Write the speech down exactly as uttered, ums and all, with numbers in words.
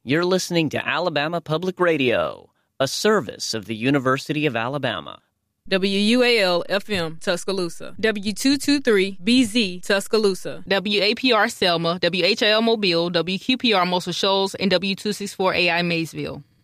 You're listening to Alabama Public Radio, a service of the University of Alabama. W U A L F M, Tuscaloosa. W two twenty-three B Z, Tuscaloosa. W A P R Selma, W H I L Mobile, W Q P R Muscle Shoals, and W two sixty-four A I Maysville.